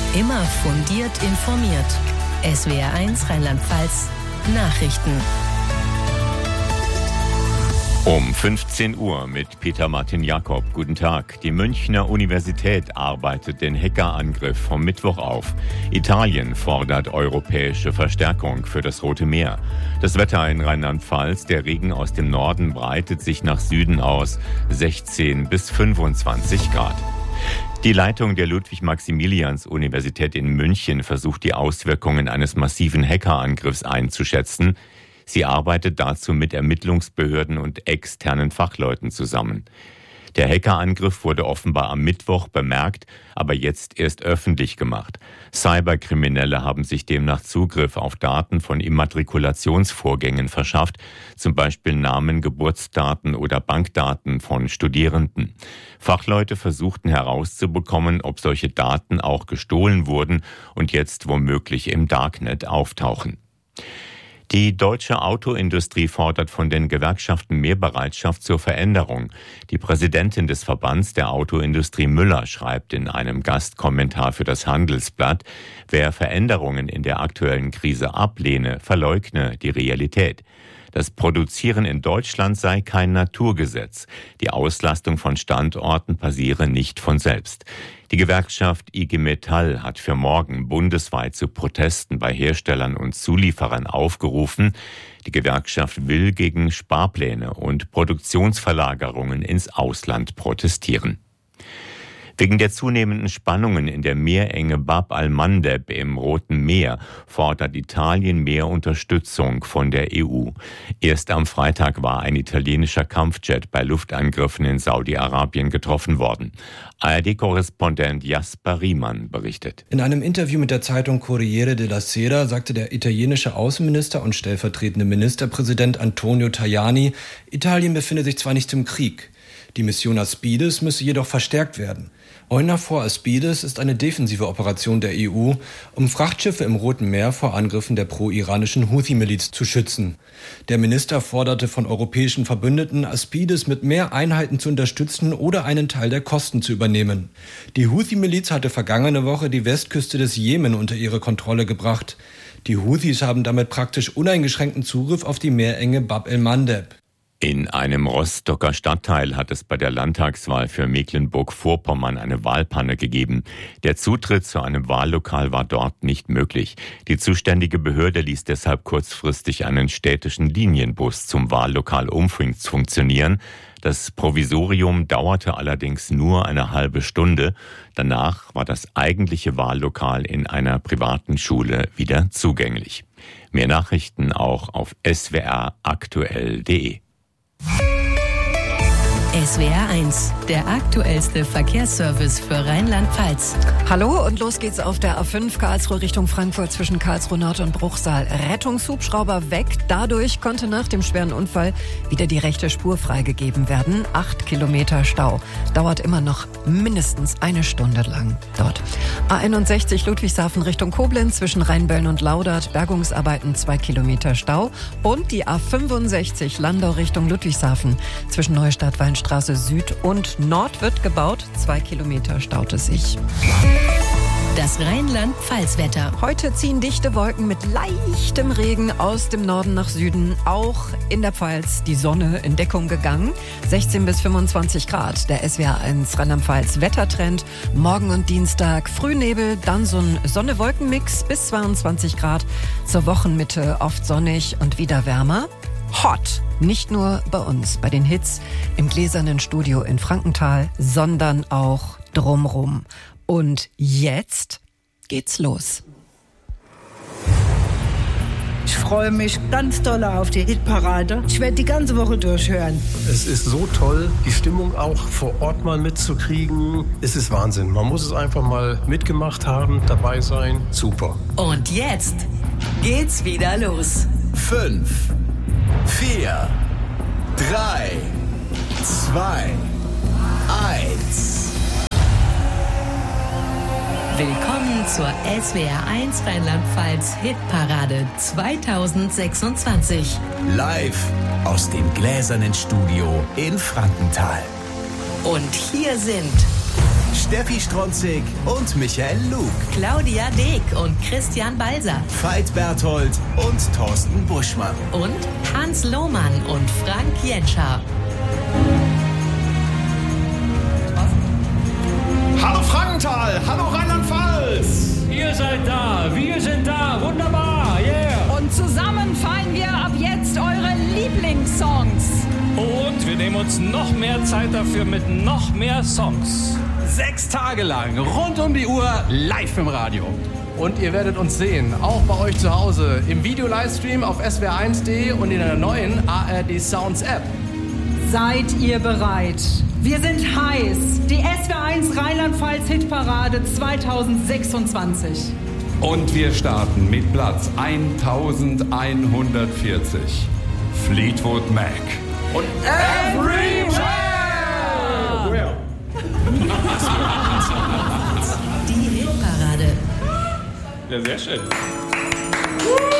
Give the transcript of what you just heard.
Immer fundiert informiert. SWR1 Rheinland-Pfalz Nachrichten. Um 15 Uhr mit Peter Martin Jakob. Guten Tag. Die Münchner Universität arbeitet den Hackerangriff vom Mittwoch auf. Italien fordert europäische Verstärkung für das Rote Meer. Das Wetter in Rheinland-Pfalz, der Regen aus dem Norden breitet sich nach Süden aus. 16 bis 25 Grad. Die Leitung der Ludwig-Maximilians-Universität in München versucht, die Auswirkungen eines massiven Hackerangriffs einzuschätzen. Sie arbeitet dazu mit Ermittlungsbehörden und externen Fachleuten zusammen. Der Hackerangriff wurde offenbar am Mittwoch bemerkt, aber jetzt erst öffentlich gemacht. Cyberkriminelle haben sich demnach Zugriff auf Daten von Immatrikulationsvorgängen verschafft, zum Beispiel Namen, Geburtsdaten oder Bankdaten von Studierenden. Fachleute versuchten herauszubekommen, ob solche Daten auch gestohlen wurden und jetzt womöglich im Darknet auftauchen. Die deutsche Autoindustrie fordert von den Gewerkschaften mehr Bereitschaft zur Veränderung. Die Präsidentin des Verbands der Autoindustrie Müller schreibt in einem Gastkommentar für das Handelsblatt, wer Veränderungen in der aktuellen Krise ablehne, verleugne die Realität. Das Produzieren in Deutschland sei kein Naturgesetz. Die Auslastung von Standorten passiere nicht von selbst. Die Gewerkschaft IG Metall hat für morgen bundesweit zu Protesten bei Herstellern und Zulieferern aufgerufen. Die Gewerkschaft will gegen Sparpläne und Produktionsverlagerungen ins Ausland protestieren. Wegen der zunehmenden Spannungen in der Meerenge Bab al-Mandeb im Roten Meer fordert Italien mehr Unterstützung von der EU. Erst am Freitag war ein italienischer Kampfjet bei Luftangriffen in Saudi-Arabien getroffen worden. ARD-Korrespondent Jasper Riemann berichtet. In einem Interview mit der Zeitung Corriere della Sera sagte der italienische Außenminister und stellvertretende Ministerpräsident Antonio Tajani, Italien befinde sich zwar nicht im Krieg. Die Mission Aspides müsse jedoch verstärkt werden. EUNAVFOR Aspides ist eine defensive Operation der EU, um Frachtschiffe im Roten Meer vor Angriffen der pro-iranischen Houthi-Miliz zu schützen. Der Minister forderte von europäischen Verbündeten, Aspides mit mehr Einheiten zu unterstützen oder einen Teil der Kosten zu übernehmen. Die Houthi-Miliz hatte vergangene Woche die Westküste des Jemen unter ihre Kontrolle gebracht. Die Houthis haben damit praktisch uneingeschränkten Zugriff auf die Meerenge Bab el-Mandeb. In einem Rostocker Stadtteil hat es bei der Landtagswahl für Mecklenburg-Vorpommern eine Wahlpanne gegeben. Der Zutritt zu einem Wahllokal war dort nicht möglich. Die zuständige Behörde ließ deshalb kurzfristig einen städtischen Linienbus zum Wahllokal umfunktionieren. Das Provisorium dauerte allerdings nur eine halbe Stunde. Danach war das eigentliche Wahllokal in einer privaten Schule wieder zugänglich. Mehr Nachrichten auch auf swraktuell.de. SWR1, der aktuellste Verkehrsservice für Rheinland-Pfalz. Hallo und los geht's auf der A5 Karlsruhe Richtung Frankfurt zwischen Karlsruhe Nord und Bruchsal. Rettungshubschrauber weg. Dadurch konnte nach dem schweren Unfall wieder die rechte Spur freigegeben werden. 8 Kilometer Stau. Dauert immer noch mindestens eine Stunde lang dort. A61 Ludwigshafen Richtung Koblenz zwischen Rheinböllen und Laudert. Bergungsarbeiten 2 Kilometer Stau. Und die A65 Landau Richtung Ludwigshafen zwischen Neustadt, Weinstraße Süd und Nord wird gebaut. 2 Kilometer staut es sich. Das Rheinland-Pfalz-Wetter. Heute ziehen dichte Wolken mit leichtem Regen aus dem Norden nach Süden. Auch in der Pfalz die Sonne in Deckung gegangen. 16 bis 25 Grad. Der SWR1 Rheinland-Pfalz Wettertrend. Morgen und Dienstag Frühnebel, dann so ein Sonne-Wolken-Mix bis 22 Grad. Zur Wochenmitte oft sonnig und wieder wärmer. Hot. Nicht nur bei uns, bei den Hits im gläsernen Studio in Frankenthal, sondern auch drumrum. Und jetzt geht's los. Ich freue mich ganz doll auf die Hitparade. Ich werde die ganze Woche durchhören. Es ist so toll, die Stimmung auch vor Ort mal mitzukriegen. Es ist Wahnsinn. Man muss es einfach mal mitgemacht haben, dabei sein. Super. Und jetzt geht's wieder los. 5, 4, 3, 2, 1. Willkommen zur SWR1 Rheinland-Pfalz Hitparade 2026. Live aus dem gläsernen Studio in Frankenthal. Und hier sind Steffi Stronzig und Michael Lug. Claudia Deek und Christian Balser. Veit Berthold und Thorsten Buschmann. Und Hans Lohmann und Frank Jenscher. Hallo Frankenthal, hallo Rheinland-Pfalz. Ihr seid da, wir sind da, wunderbar, yeah. Und zusammen feiern wir ab jetzt eure Lieblingssongs. Und wir nehmen uns noch mehr Zeit dafür mit noch mehr Songs. 6 Tage lang, rund um die Uhr, live im Radio. Und ihr werdet uns sehen, auch bei euch zu Hause, im Video-Livestream auf swr1.de und in der neuen ARD Sounds App. Seid ihr bereit? Wir sind heiß. Die SWR1 Rheinland-Pfalz Hitparade 2026. Und wir starten mit Platz 1140. Fleetwood Mac. Und Everywhere! Die Hitparade. Ja, sehr schön.